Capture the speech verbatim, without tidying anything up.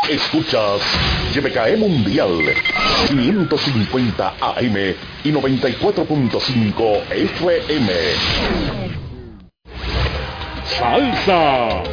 Escuchas Y M K E Mundial quinientos cincuenta A M y noventa y cuatro punto cinco F M. Salsa.